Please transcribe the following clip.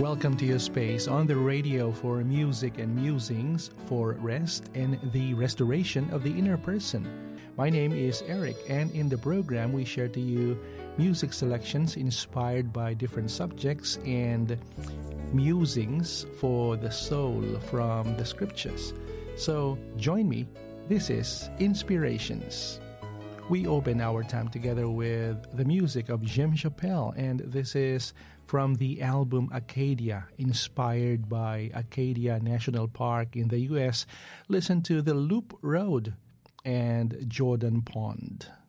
Welcome to your space on the radio for music and musings, for rest and the restoration of the inner person. My name is Eric, and in the program we share to you music selections inspired by different subjects and musings for the soul from the scriptures. So join me. This is Inspirations. We open our time together with the music of Jim Chappell, and this is from the album Acadia, inspired by Acadia National Park in the U.S. Listen to The Loop Road and Jordan Pond.